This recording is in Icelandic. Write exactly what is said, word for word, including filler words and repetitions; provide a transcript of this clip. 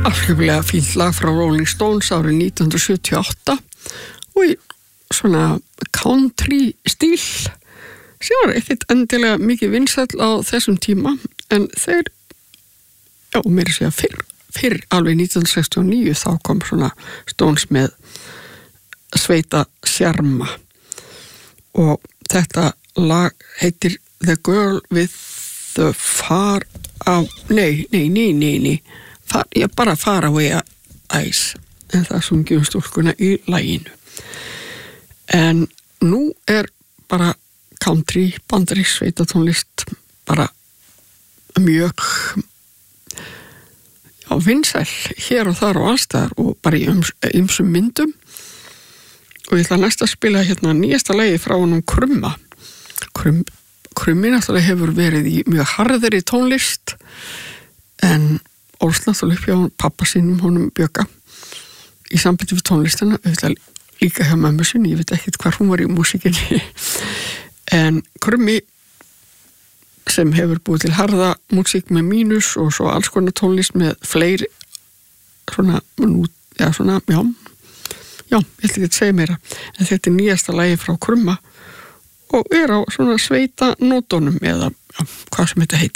afskaplega fínt lag frá Rolling Stones árið nítján hundruð sjötíu og átta og í svona country stíl sem var ekkert endilega mikið vinsæll á þessum tíma en þeir, já, mér sé að fyrr, fyrr alveg nítján hundruð sextíu og níu þá kom svona Stones með sveita sjarma og þetta lag heitir The Girl with the Far Out, nei, nei, nei, nei, nei. Far, ég bara Far Away Eyes en það sungjum stúlkuna í laginu en nú er bara country, bandarísk sveitatónlist bara mjög já, vinsæl hér og þar og allstaðar og bara í ýmsum myndum og ég ætla næst að spila hérna nýjasta lagi frá honum Krumma Krum, Krummi náttúrulega hefur verið í mjög harðri tónlist en ólst náttúrulega upp hjá pappa sínum honum Bjögga í sambandi við tónlistina, auðvitað líka hjá mömmu sinni, ég veit ekkert hvar hún var í músíkinni en Krummi sem hefur búið til harða músík með mínus og svo alls konar tónlist með fleiri svona, já svona, já já, ég ætla ekki að segja meira en þetta er nýjasta lagi frá Krumma og er á svona sveita nótunum eða já, hvað sem þetta heitir